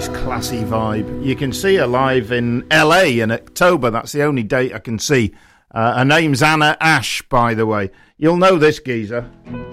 nice classy vibe. You can see her live in LA in October. That's the only date I can see. Her name's Anna Ash, by the way. You'll know this geezer.